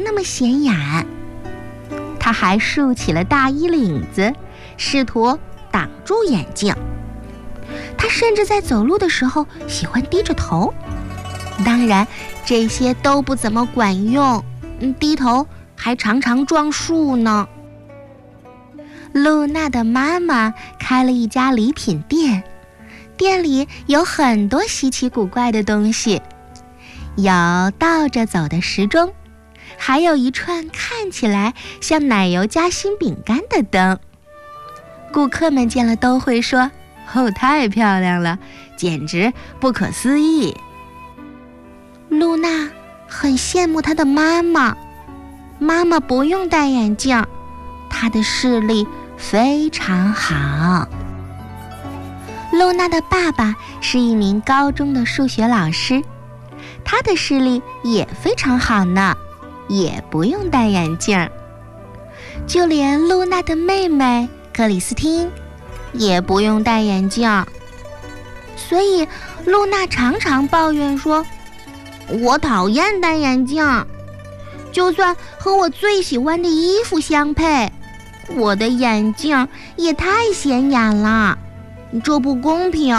那么显眼。她还竖起了大衣领子，试图挡住眼镜。她甚至在走路的时候喜欢低着头。当然，这些都不怎么管用，低头还常常撞树呢。露娜的妈妈开了一家礼品店，店里有很多稀奇古怪的东西，有倒着走的时钟，还有一串看起来像奶油夹心饼干的灯。顾客们见了都会说：“哦，太漂亮了，简直不可思议。”露娜很羡慕她的妈妈，妈妈不用戴眼镜，她的视力非常好。露娜的爸爸是一名高中的数学老师，他的视力也非常好呢，也不用戴眼镜。就连露娜的妹妹克里斯汀也不用戴眼镜，所以露娜常常抱怨说：“我讨厌戴眼镜，就算和我最喜欢的衣服相配，我的眼镜也太显眼了，这不公平。”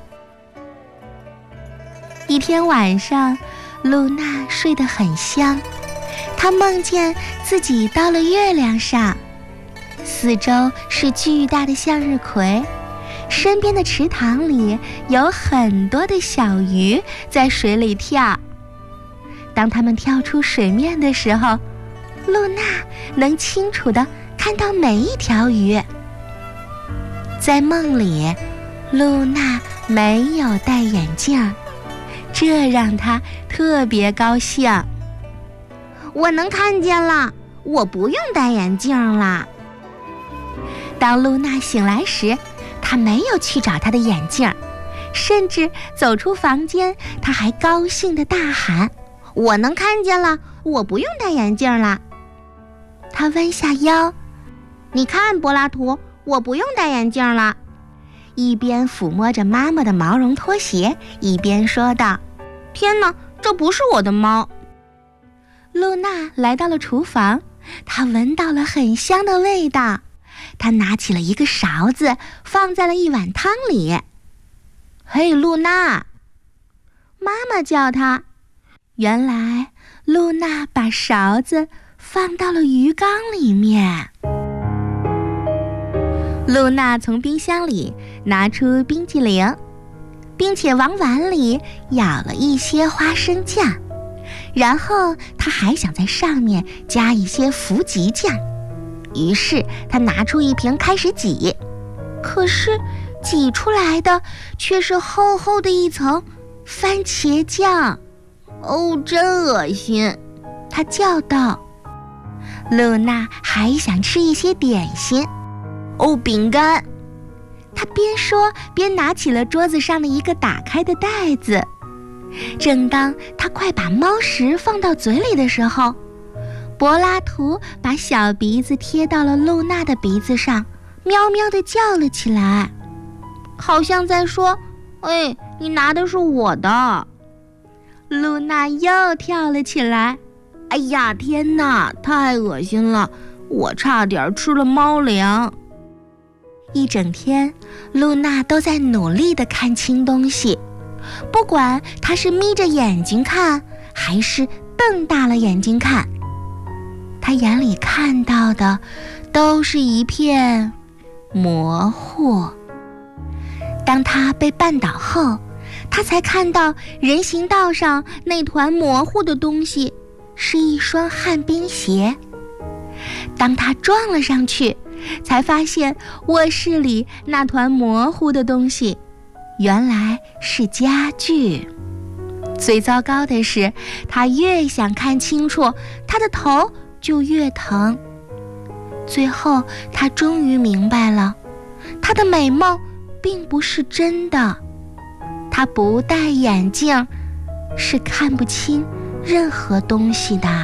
一天晚上，露娜睡得很香，她梦见自己到了月亮上，四周是巨大的向日葵，身边的池塘里有很多的小鱼在水里跳。当它们跳出水面的时候，露娜能清楚地看到每一条鱼。在梦里，露娜没有戴眼镜，这让她特别高兴。我能看见了，我不用戴眼镜了。当露娜醒来时，她没有去找她的眼镜，甚至走出房间，她还高兴地大喊：“我能看见了，我不用戴眼镜了。”她弯下腰：“你看，柏拉图，我不用戴眼镜了。”一边抚摸着妈妈的毛绒拖鞋，一边说道：“天哪，这不是我的猫。”露娜来到了厨房，她闻到了很香的味道。她拿起了一个勺子，放在了一碗汤里。“嘿，露娜！”妈妈叫她。原来露娜把勺子放到了鱼缸里面。露娜从冰箱里拿出冰激凌，并且往碗里舀了一些花生酱，然后她还想在上面加一些福吉酱，于是她拿出一瓶开始挤，可是挤出来的却是厚厚的一层番茄酱。哦，真恶心！她叫道。露娜还想吃一些点心。哦，饼干！她边说边拿起了桌子上的一个打开的袋子。正当她快把猫食放到嘴里的时候，柏拉图把小鼻子贴到了露娜的鼻子上，喵喵地叫了起来，好像在说：“哎，你拿的是我的。”露娜又跳了起来。“哎呀，天哪，太恶心了，我差点吃了猫粮。”一整天，露娜都在努力地看清东西，不管她是眯着眼睛看，还是瞪大了眼睛看，她眼里看到的都是一片模糊。当她被绊倒后，她才看到人行道上那团模糊的东西是一双旱冰鞋。当她撞了上去，才发现卧室里那团模糊的东西原来是家具。最糟糕的是，她越想看清楚，她的头就越疼。最后她终于明白了，她的美梦并不是真的，她不戴眼镜是看不清任何东西的。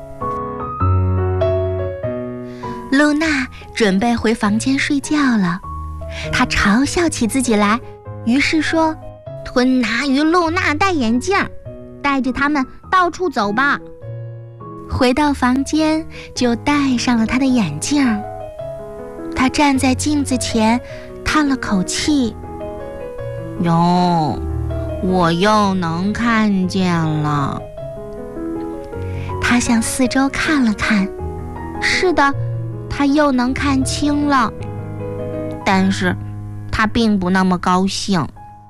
露娜准备回房间睡觉了，她嘲笑起自己来，于是说：“吞拿鱼露娜戴眼镜，带着他们到处走吧。” 回到房间就戴上了他的眼镜。他站在镜子前，叹了口气：“哟，我又能看见了。”他向四周看了看，是的，他又能看清了。但是他并不那么高兴。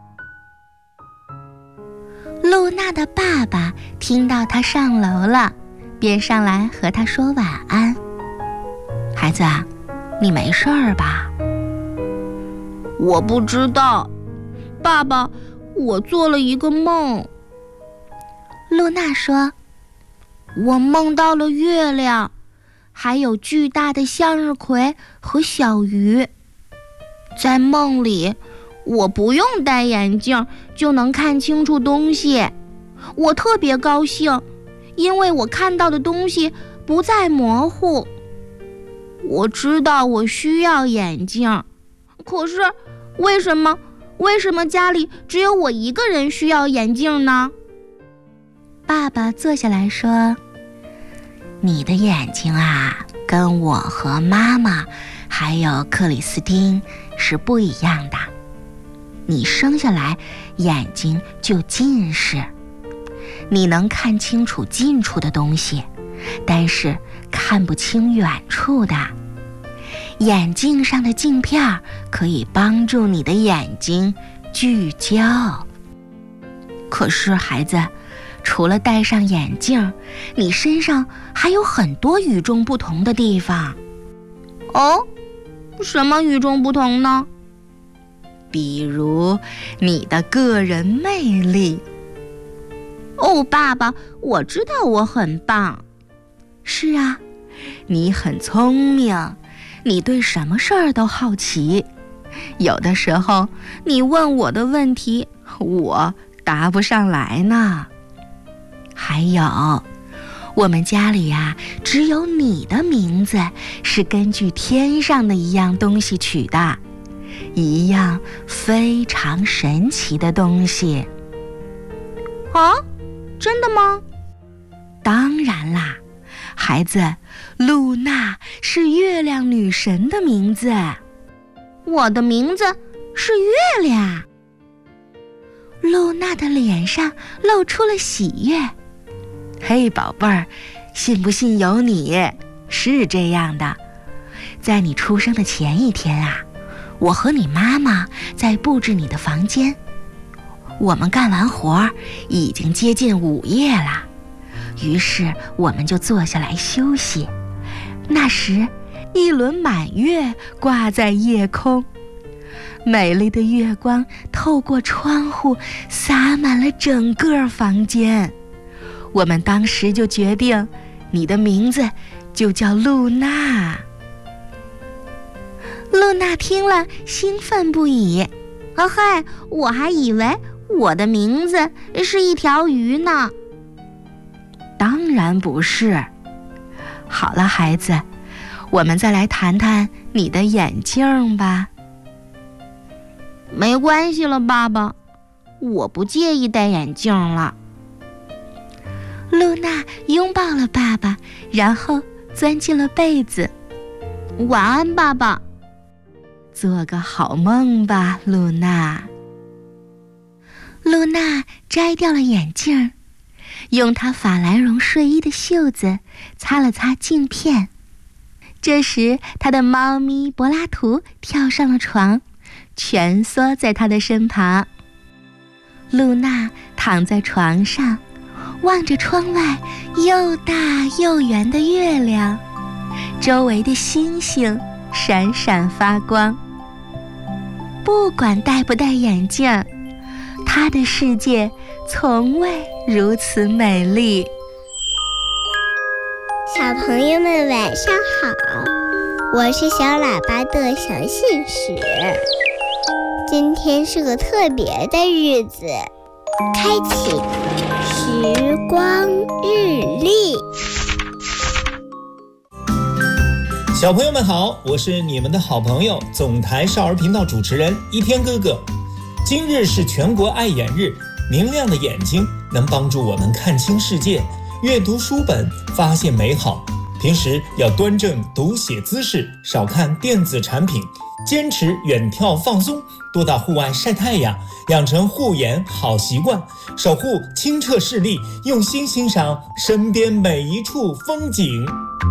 露娜的爸爸听到他上楼了，便上来和他说晚安。孩子，你没事儿吧？我不知道，爸爸，我做了一个梦。露娜说，我梦到了月亮，还有巨大的向日葵和小鱼。在梦里，我不用戴眼镜就能看清楚东西，我特别高兴，因为我看到的东西不再模糊。我知道我需要眼镜，可是为什么家里只有我一个人需要眼镜呢？爸爸坐下来说，你的眼睛啊，跟我和妈妈还有克里斯汀是不一样的。你生下来眼睛就近视，你能看清楚近处的东西，但是看不清远处的。眼镜上的镜片可以帮助你的眼睛聚焦。可是孩子，除了戴上眼镜，你身上还有很多与众不同的地方。哦，什么与众不同呢？比如你的个人魅力。哦，爸爸，我知道我很棒。是啊，你很聪明，你对什么事儿都好奇。有的时候你问我的问题，我答不上来呢。还有，我们家里呀，只有你的名字是根据天上的一样东西取的，一样非常神奇的东西。啊，真的吗？当然啦，孩子，露娜是月亮女神的名字。我的名字是月亮。露娜的脸上露出了喜悦。嘿，宝贝儿，信不信由你。是这样的，在你出生的前一天啊，我和你妈妈在布置你的房间。我们干完活已经接近午夜了，于是我们就坐下来休息。那时一轮满月挂在夜空，美丽的月光透过窗户洒满了整个房间。我们当时就决定，你的名字就叫露娜。露娜听了兴奋不已。哦嘿，我还以为我的名字是一条鱼呢。当然不是。好了，孩子，我们再来谈谈你的眼镜吧。没关系了，爸爸，我不介意戴眼镜了。露娜拥抱了爸爸，然后钻进了被子。晚安，爸爸。做个好梦吧，露娜。露娜摘掉了眼镜，用她法兰绒睡衣的袖子擦了擦镜片。这时，她的猫咪柏拉图跳上了床，蜷缩在她的身旁。露娜躺在床上，望着窗外又大又圆的月亮，周围的星星闪闪发光。不管戴不戴眼镜，她的世界从未如此美丽。 小朋友们晚上好，我是小喇叭的小信使。今天是个特别的日子，开启时光日历。 小朋友们好，我是你们的好朋友总台少儿频道主持人一天哥哥。今日是全国爱眼日，明亮的眼睛能帮助我们看清世界， 阅读书本，发现美好。平时要端正读写姿势，少看电子产品，坚持远眺放松，多到户外晒太阳，养成护眼好习惯，守护清澈视力，用心欣赏身边每一处风景。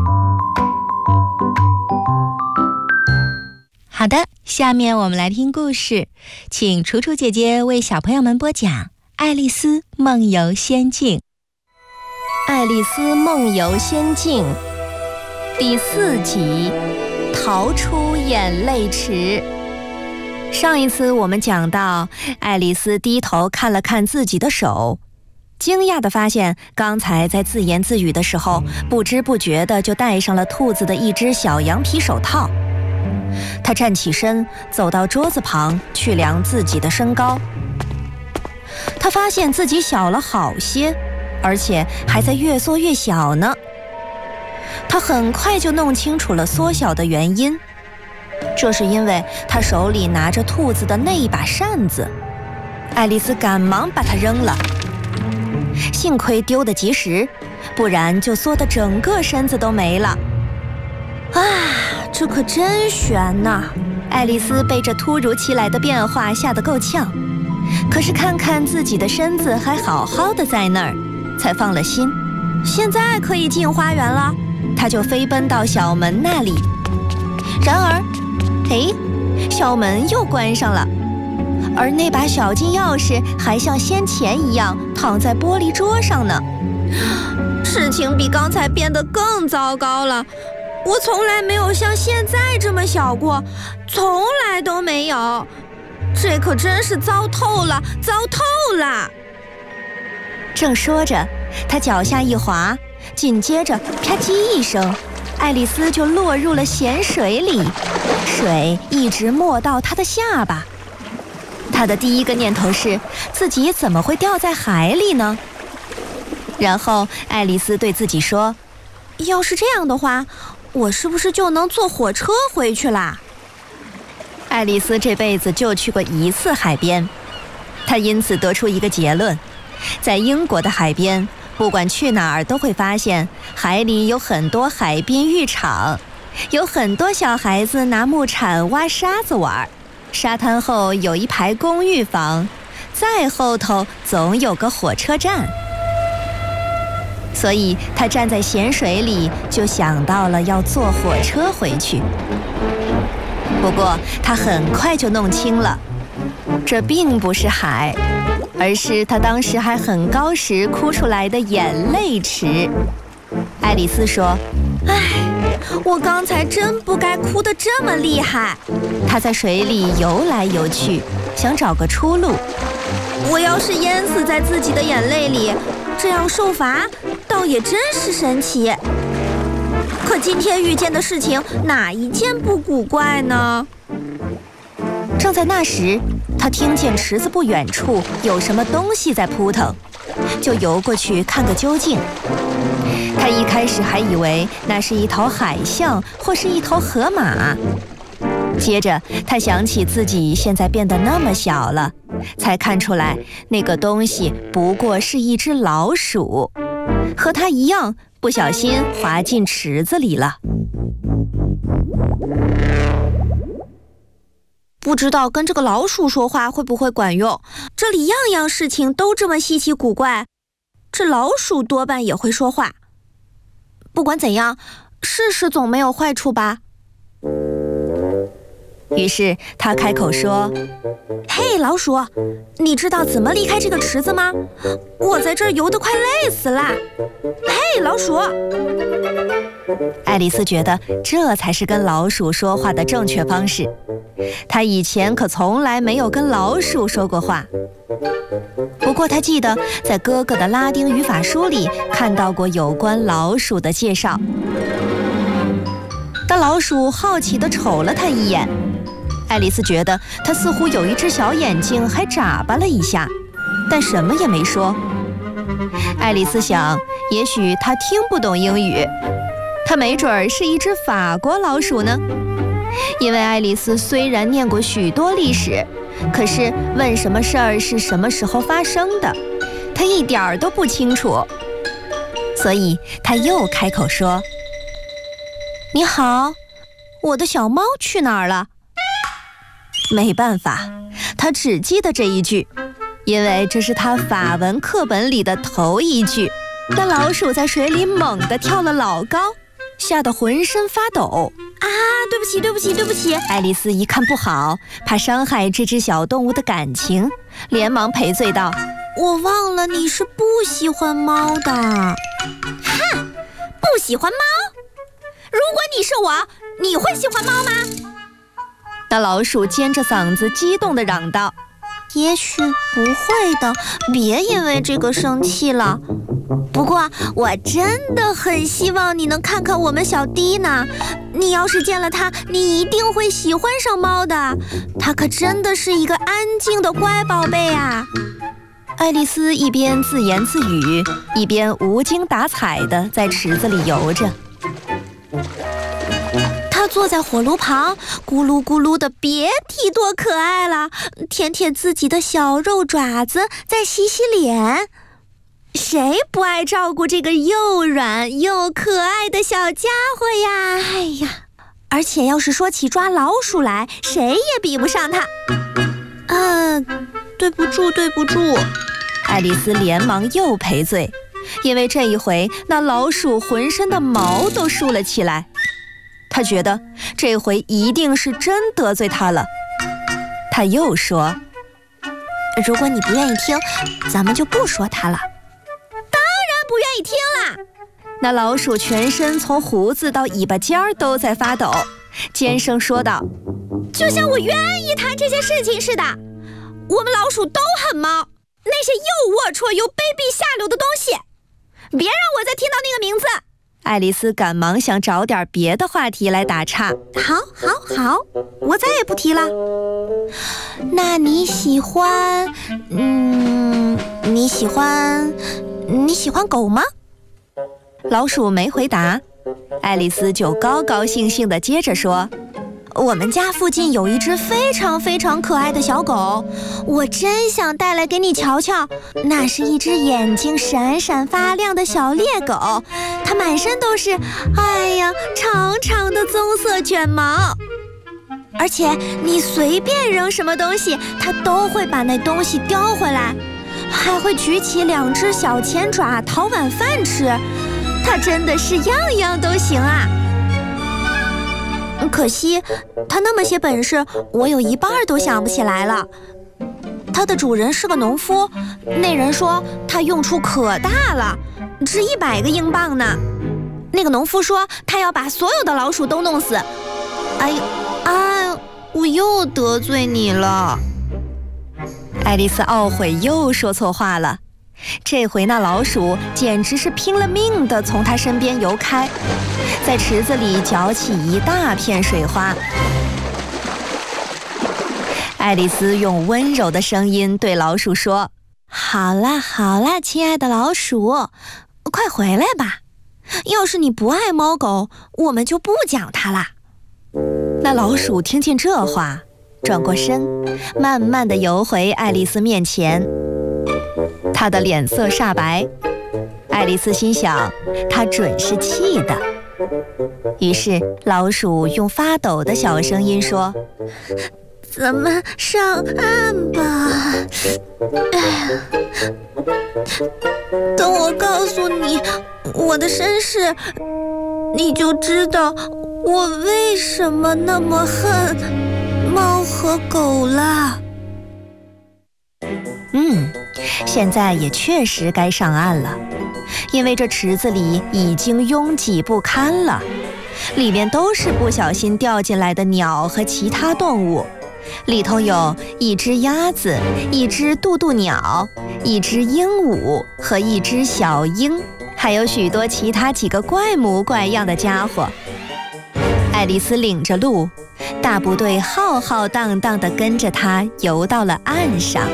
好的，下面我们来听故事，请楚楚姐姐为小朋友们播讲《爱丽丝梦游仙境》。 爱丽丝梦游仙境第4集，逃出眼泪池。上一次我们讲到，爱丽丝低头看了看自己的手，惊讶地发现刚才在自言自语的时候，不知不觉地就戴上了兔子的一只小羊皮手套。她站起身，走到桌子旁去量自己的身高。她发现自己小了好些，而且还在越缩越小呢。她很快就弄清楚了缩小的原因，这是因为她手里拿着兔子的那一把扇子。爱丽丝赶忙把它扔了，幸亏丢得及时，不然就缩得整个身子都没了。啊，这可真悬呐！爱丽丝被这突如其来的变化吓得够呛，可是看看自己的身子还好好的在那儿，才放了心。现在可以进花园了，她就飞奔到小门那里。然而，小门又关上了，而那把小金钥匙还像先前一样躺在玻璃桌上呢。事情比刚才变得更糟糕了。我从来没有像现在这么小过，从来都没有。这可真是糟透了，糟透了！正说着，他脚下一滑，紧接着啪叽一声，爱丽丝就落入了咸水里，水一直没到她的下巴。她的第一个念头是，自己怎么会掉在海里呢？然后爱丽丝对自己说，要是这样的话，我是不是就能坐火车回去啦？爱丽丝这辈子就去过1次海边，她因此得出一个结论，在英国的海边，不管去哪儿都会发现海里有很多海滨浴场，有很多小孩子拿木铲挖沙子玩，沙滩后有一排公寓房，再后头总有个火车站。所以他站在咸水里，就想到了要坐火车回去。不过他很快就弄清了，这并不是海，而是他当时还很高时哭出来的眼泪池。爱丽丝说，我刚才真不该哭得这么厉害。她在水里游来游去，想找个出路。我要是淹死在自己的眼泪里，这样受罚倒也真是神奇。可今天遇见的事情哪一件不古怪呢？正在那时，他听见池子不远处有什么东西在扑腾，就游过去看个究竟。他一开始还以为那是一头海象或是一头河马，接着他想起自己现在变得那么小了，才看出来那个东西不过是一只老鼠，和他一样不小心滑进池子里了。不知道跟这个老鼠说话会不会管用，这里样样事情都这么稀奇古怪，这老鼠多半也会说话。不管怎样，试试总没有坏处吧。于是他开口说，嘿，老鼠，你知道怎么离开这个池子吗？我在这儿游得快累死了。嘿，老鼠！爱丽丝觉得这才是跟老鼠说话的正确方式。她以前可从来没有跟老鼠说过话。不过她记得在哥哥的拉丁语法书里看到过有关老鼠的介绍。当老鼠好奇地瞅了她一眼，爱丽丝觉得它似乎有一只小眼睛还眨巴了一下，但什么也没说。爱丽丝想，也许它听不懂英语，它没准儿是一只法国老鼠呢。因为爱丽丝虽然念过许多历史，可是问什么事儿是什么时候发生的，她一点儿都不清楚。 所以他又开口说：“你好，我的小猫去哪儿了？”没办法，他只记得这一句，因为这是他法文课本里的头一句。那老鼠在水里猛地跳了老高，吓得浑身发抖。对不起！爱丽丝一看不好，怕伤害这只小动物的感情，连忙赔罪道：“我忘了你是不喜欢猫的。” 哼，不喜欢猫？如果你是我，你会喜欢猫吗？ 那老鼠尖着嗓子激动地嚷道：“ 也许不会的，别因为这个生气了。不过我真的很希望你能看看我们小迪呢。你要是见了他，你一定会喜欢上猫的。他可真的是一个安静的乖宝贝啊。” 爱丽丝一边自言自语，一边无精打采地在池子里游着。 他坐在火炉旁，咕噜咕噜的，别提多可爱了，舔舔自己的小肉爪子，再洗洗脸。谁不爱照顾这个又软又可爱的小家伙呀？哎呀，而且要是说起抓老鼠来，谁也比不上他。对不住。 爱丽丝连忙又赔罪，因为这一回那老鼠浑身的毛都竖了起来。她觉得这回一定是真得罪他了。她又说：“ 如果你不愿意听，咱们就不说他了。”不愿意听啦！ 那老鼠全身从胡子到尾巴尖儿都在发抖，尖声说道：“ 就像我愿意谈这些事情似的。我们老鼠都很猫，那些又龌龊又卑鄙下流的东西，别让我再听到那个名字。” 爱丽丝赶忙想找点别的话题来打岔。 好，我再也不提了。那你喜欢狗吗？ 老鼠没回答，爱丽丝就高高兴兴地接着说：“ 我们家附近有一只非常非常可爱的小狗，我真想带来给你瞧瞧。那是一只眼睛闪闪发亮的小猎狗，它满身都是，长长的棕色卷毛。而且你随便扔什么东西，它都会把那东西叼回来。还会举起2只小前爪讨晚饭吃，它真的是样样都行啊！可惜，它那么些本事，我有一半都想不起来了。它的主人是个农夫，那人说它用处可大了，值100个英镑呢。那个农夫说他要把所有的老鼠都弄死。我又得罪你了。 爱丽丝懊悔又说错话了，这回那老鼠简直是拼了命地从她身边游开，在池子里搅起一大片水花。爱丽丝用温柔的声音对老鼠说：“ 好啦，亲爱的老鼠，快回来吧。要是你不爱猫狗，我们就不讲它啦。” 那老鼠听见这话，转过身，慢慢地游回爱丽丝面前。她的脸色煞白，爱丽丝心想，她准是气的。于是老鼠用发抖的小声音说：“ 咱们上岸吧。等我告诉你我的身世，你就知道我为什么那么恨猫和狗了。” 现在也确实该上岸了，因为这池子里已经拥挤不堪了，里面都是不小心掉进来的鸟和其他动物。里头有一只鸭子，一只渡渡鸟，一只鹦鹉和一只小鹰，还有许多其他几个怪模怪样的家伙。爱丽丝领着路，大部队浩浩荡荡地跟着她游到了岸上。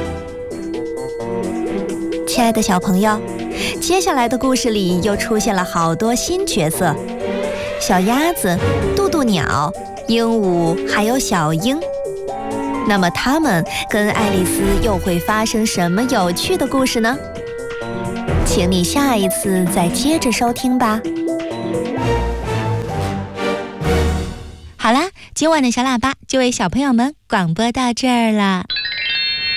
亲爱的小朋友，接下来的故事里又出现了好多新角色，小鸭子、渡渡鸟、鹦鹉还有小鹰。那么他们跟爱丽丝又会发生什么有趣的故事呢？ 请你下一次再接着收听吧。 好啦，今晚的小喇叭就为小朋友们广播到这儿了。